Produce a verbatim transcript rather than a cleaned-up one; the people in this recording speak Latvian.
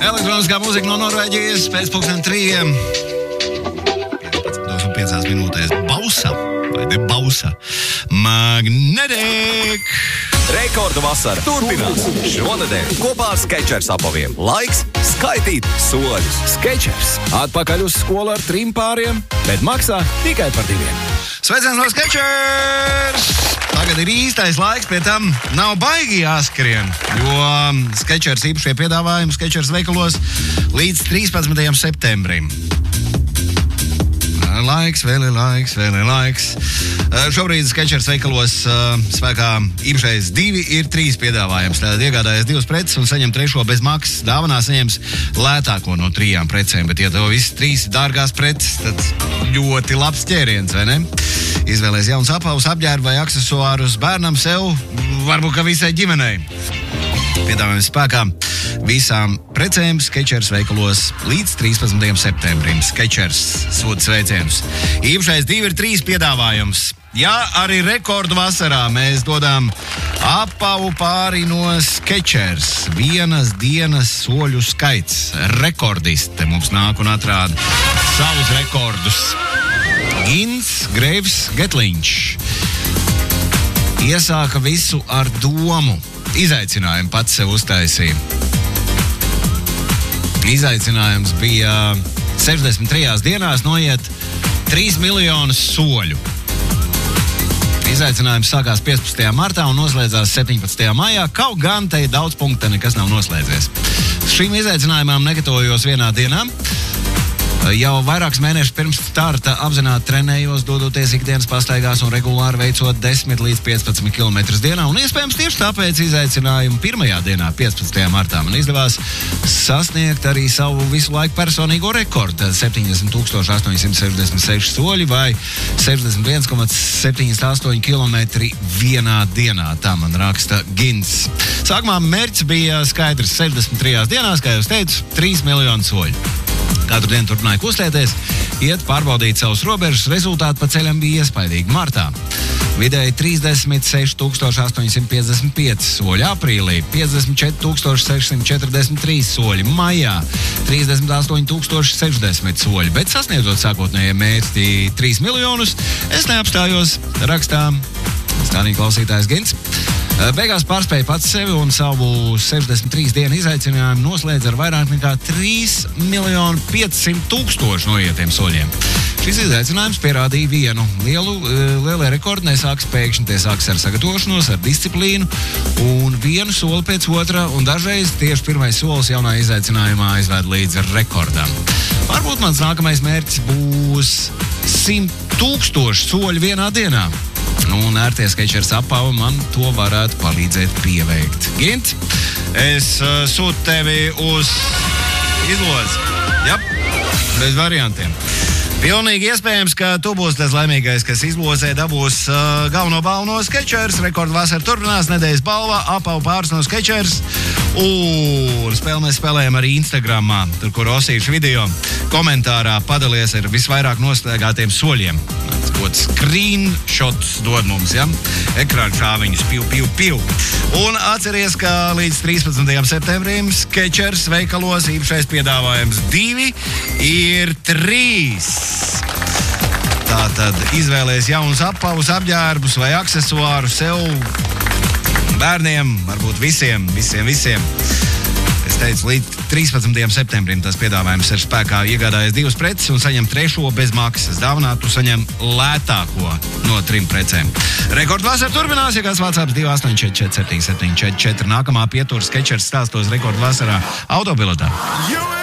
Elektroniskā mūzika no Norvēģijas pēc pulksten trījiem. piecpadsmit un piecās minūtēs. Bausa, vai ne Bausa? Magnetic! Rekordu vasara turpinās šonedēļ kopā ar Skechers apaviem. Laiks skaitīt soļus. Skechers atpakaļ uz skolu ar trim pāriem, bet maksā tikai par diviem. Sveiciens no Skechers! Tagad ir īstais laiks, pie tam nav baigi jāskrien, jo Skechers īpašie piedāvājumi Skechers veikalos līdz trīspadsmitajam septembrim. Laiks, vēl ir laiks, vēl ir laiks. Šobrīd Skechers veikalos uh, spēkā īpašais divi ir trīs piedāvājums. Tātad iegādājies divas preces un saņem trešo bez maksas. Dāvanā saņems lētāko no trijām precēm, bet ja tev visas trīs dārgās preces, tad ļoti labs ķēriens, vai ne? Izvēlēs jauns apavus, apģērbu vai aksesuārus bērnam, sev, varbūt ka visai ģimenei. Piedāvājums spēkā visām precēm Skechers veikalos līdz trīspadsmitajam septembrim. Skechers sūta sveicienus. Īpašais divi ir trīs piedāvājums. Jā, arī rekordu vasarā mēs dodam apavu pāri no Skechers. Vienas dienas soļu skaits. Rekordiste mums nāk un atrāda savus rekordus. Gins Greivs Getliņš iesāka visu ar domu. Izaicinājumu pats sev uztaisīja. Izaicinājums bija sešdesmit trijās dienās noiet trīs miljonus soļu. Izaicinājums sākās piecpadsmitajā martā un noslēdzās septiņpadsmitajā maijā, kaut gan te ir daudz punktu, nekas nav noslēdzies. Šīm izaicinājumām negatavojos vienā dienā. Jau vairākus mēnešus pirms starta apzināti trenējos, dodoties ikdienas pastaigās un regulāri veicot desmit līdz piecpadsmit kilometrus dienā. Un iespējams tieši tāpēc izaicinājumu pirmajā dienā, piecpadsmitajā martā, man izdevās sasniegt arī savu visu laiku personīgo rekordu. septiņdesmit tūkstoši astoņsimt sešdesmit seši soļi vai sešdesmit viens komats septiņdesmit astoņi kilometri vienā dienā. Tā man raksta Gins. Sākumā mērķis bija skaidrs sešdesmit trijās dienās, kā jau teicu, trīs miljoni soļu. Katru dienu turpināja kustēties, iet pārbaudīt savus robežas, rezultāti pa ceļam bija iespaidīgi. Martā vidēji trīsdesmit seši tūkstoši astoņsimt piecdesmit pieci soļi, aprīlī piecdesmit četri tūkstoši sešsimt četrdesmit trīs soļi, maijā trīsdesmit astoņi tūkstoši sešdesmit soļi, bet sasniedzot sākotnējie mērķi trīs miljonus, es neapstājos, rakstām stādīja klausītājs Gins. Beigās pārspēja pats sevi un savu sešdesmit trīs dienu izaicinājumu noslēdz ar vairāk nekā trīs miljoni piecsimt tūkstoši noietiem soļiem. Šis izaicinājums pierādīja vienu lielu, lielie rekordi nesāks pēkšņi, tie sāks ar sagatavošanos, ar disciplīnu un vienu soli pēc otra, un dažreiz tieši pirmais solis jaunā izaicinājumā aizved līdz rekordam. Varbūt mans nākamais mērķis būs simt tūkstoši soļu vienā dienā. Un ērtie Skechers apavi man to varētu palīdzēt pieveikt. Gint, es uh, sūtu tevi uz izlozi. Jā, bez variantiem. Pilnīgi iespējams, ka tu būsi tas laimīgais, kas izlozē dabūs uh, galveno balvu no Skechers. Rekordu vasara turpinās, nedēļas balva, apavu pāris no Skechers. Un spēli mēs spēlējam arī Instagramā, tur, kur Osīšu video komentārā padalies ar visvairāk nostaigātiem soļiem. Kaut screenshots dod mums, ja? Ekrāna šāviņus, piu, piu, piu. Un atceries, ka līdz trīspadsmitajam septembrim Skechers veikalos īpašais piedāvājums divi ir trīs. Tātad izvēlēs jaunus apavus, apģērbus vai aksesuārus sev, bērniem, varbūt visiem, visiem, visiem. Es teicu, līdz trīspadsmitajam septembrim tas piedāvājums ir spēkā. Iegādājies divas preces un saņem trešo bez maksas. Dāvanā tu saņem lētāko no trim precēm. Rekordu vasara turpinās, ja kāds WhatsApp divi astoņi četri četri septiņi septiņi četri četri. Nākamā pietura Skechers stāstos rekordu vasarā autopilotā.